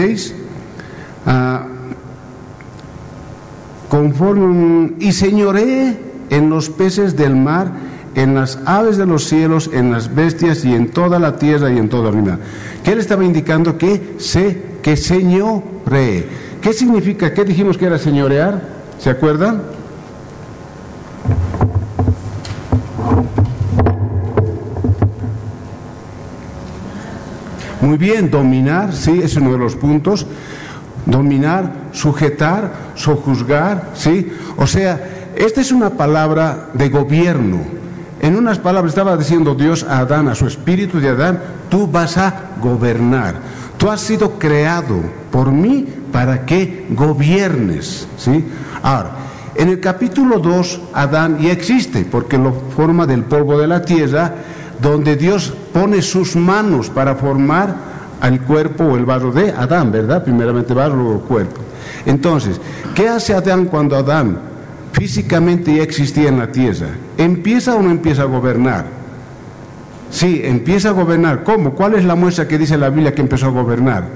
16, y señoree en los peces del mar, en las aves de los cielos, en las bestias y en toda la tierra y en todo animal. ¿Qué él estaba indicando? Que señoree. ¿Qué significa? ¿Qué dijimos que era señorear? ¿Se acuerdan? Muy bien, dominar, sí, es uno de los puntos. Dominar, sujetar, sojuzgar, sí. O sea, esta es una palabra de gobierno. En unas palabras estaba diciendo Dios a Adán, a su espíritu de Adán: tú vas a gobernar. Tú has sido creado por mí para que gobiernes, ¿sí? Ahora, en el capítulo 2, Adán ya existe, porque lo forma del polvo de la tierra, donde Dios pone sus manos para formar al cuerpo o el barro de Adán, ¿verdad? Primeramente barro, luego cuerpo. Entonces, ¿qué hace Adán cuando Adán físicamente ya existía en la tierra? ¿Empieza o no empieza a gobernar? Sí, empieza a gobernar. ¿Cómo? ¿Cuál es la muestra que dice la Biblia que empezó a gobernar?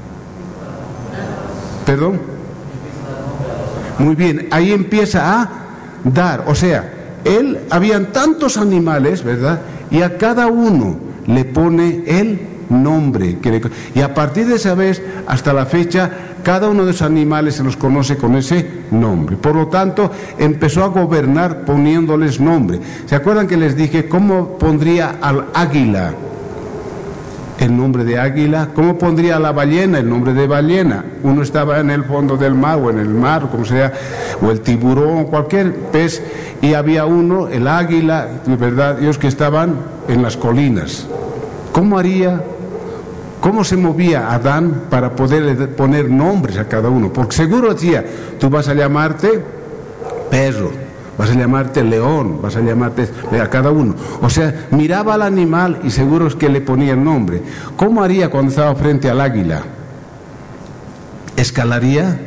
¿Perdón? Muy bien, ahí empieza a dar. O sea, habían tantos animales, ¿verdad? Y a cada uno le pone el nombre. Y a partir de esa vez, hasta la fecha, cada uno de esos animales se los conoce con ese nombre. Por lo tanto, empezó a gobernar poniéndoles nombre. ¿Se acuerdan que les dije cómo pondría al águila el nombre de águila? ¿Cómo pondría a la ballena el nombre de ballena? Uno estaba en el fondo del mar o en el mar, como sea, o el tiburón, cualquier pez, y había uno, el águila, ¿verdad? Ellos que estaban en las colinas. ¿Cómo haría? ¿Cómo se movía Adán para poder poner nombres a cada uno? Porque seguro decía, tú vas a llamarte perro, vas a llamarte león, vas a llamarte a cada uno. O sea, miraba al animal y seguro es que le ponía el nombre. ¿Cómo haría cuando estaba frente al águila? ¿Escalaría?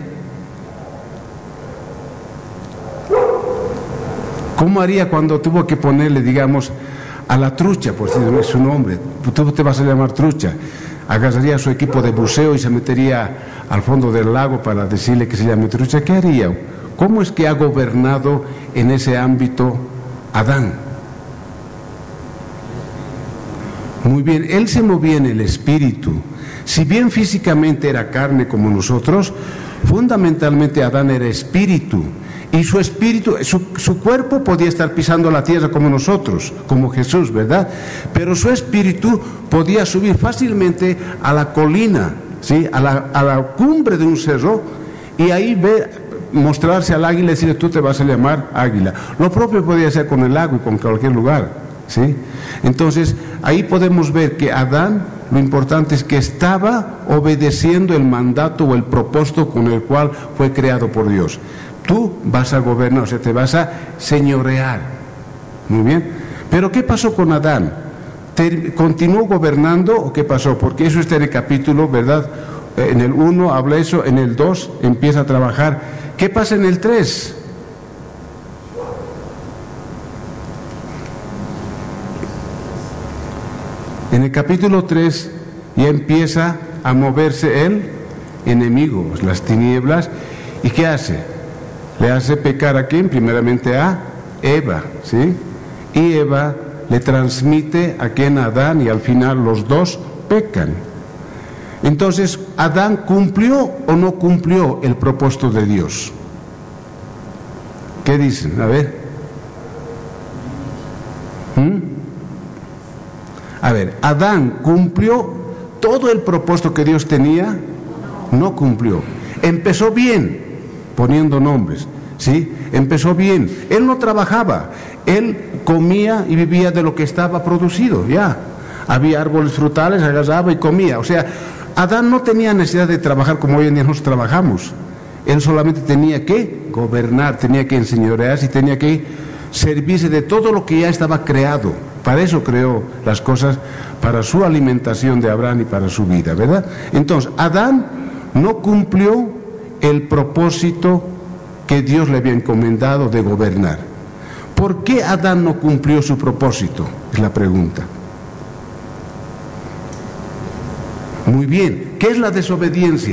¿Cómo haría cuando tuvo que ponerle, digamos, a la trucha, por decir su nombre? Tú te vas a llamar trucha. Agarraría a su equipo de buceo y se metería al fondo del lago para decirle que se llame trucha. ¿Qué haría? ¿Cómo es que ha gobernado en ese ámbito Adán? Muy bien, él se movía en el espíritu. Si bien físicamente era carne como nosotros, fundamentalmente Adán era espíritu. Y su espíritu, su cuerpo podía estar pisando la tierra como nosotros, como Jesús, ¿verdad? Pero su espíritu podía subir fácilmente a la colina, ¿sí? A la cumbre de un cerro, y ahí mostrarse al águila y decirle, tú te vas a llamar águila. Lo propio podía hacer con el lago y con cualquier lugar, ¿sí? Entonces, ahí podemos ver que Adán, lo importante es que estaba obedeciendo el mandato o el propósito con el cual fue creado por Dios. Tú vas a gobernar, o sea, te vas a señorear. Muy bien. Pero ¿qué pasó con Adán? ¿Continuó gobernando o qué pasó? Porque eso está en el capítulo, ¿verdad? En el 1 habla eso, en el 2 empieza a trabajar. ¿Qué pasa en el 3? En el capítulo 3 ya empieza a moverse el enemigo, las tinieblas. ¿Y qué hace? Le hace pecar a quién? Primeramente a Eva, ¿sí? Y Eva le transmite a quién, a Adán, y al final los dos pecan. Entonces, ¿Adán cumplió o no cumplió el propósito de Dios? ¿Qué dicen? A ver. A ver, ¿Adán cumplió todo el propósito que Dios tenía? No cumplió. Empezó bien, poniendo nombres, ¿sí? Empezó bien. Él no trabajaba, él comía y vivía de lo que estaba producido, ya. Había árboles frutales, agarraba y comía. O sea, Adán no tenía necesidad de trabajar como hoy en día nosotros trabajamos. Él solamente tenía que gobernar, tenía que enseñorearse y tenía que servirse de todo lo que ya estaba creado. Para eso creó las cosas, para su alimentación de Abraham y para su vida, ¿verdad? Entonces, Adán no cumplió el propósito que Dios le había encomendado de gobernar. ¿Por qué Adán no cumplió su propósito? Es la pregunta. Muy bien, ¿qué es la desobediencia?